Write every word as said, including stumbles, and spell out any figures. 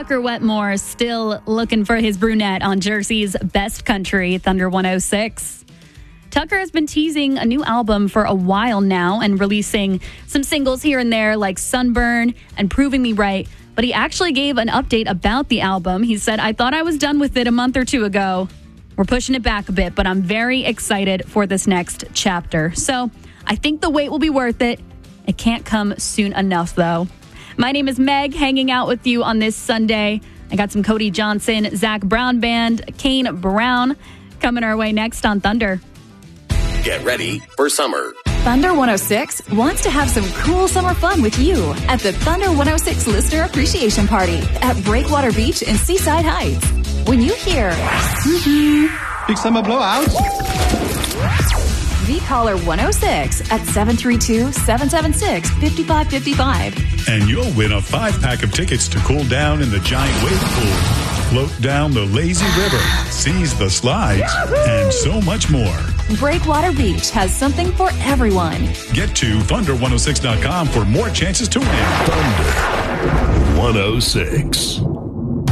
Tucker Wetmore still looking for his brunette on Jersey's best country, Thunder one oh six. Tucker has been teasing a new album for a while now and releasing some singles here and there like Sunburn and Proving Me Right. But he actually gave an update about the album. He said, I thought I was done with it a month or two ago. We're pushing it back a bit, but I'm very excited for this next chapter. So I think the wait will be worth it. It can't come soon enough, though. My name is Meg, hanging out with you on this Sunday. I got some Cody Johnson, Zach Brown Band, Kane Brown coming our way next on Thunder. Get ready for summer. Thunder one oh six wants to have some cool summer fun with you at the Thunder one oh six Listener Appreciation Party at Breakwater Beach in Seaside Heights. When you hear Big summer blowouts. V caller one oh six at seven three two, seven seven six, five five five five. And you'll win a five-pack of tickets to cool down in the giant wave pool, float down the lazy river, seize the slides, and so much more. Breakwater Beach has something for everyone. Get to thunder one oh six dot com for more chances to win. Thunder one oh six.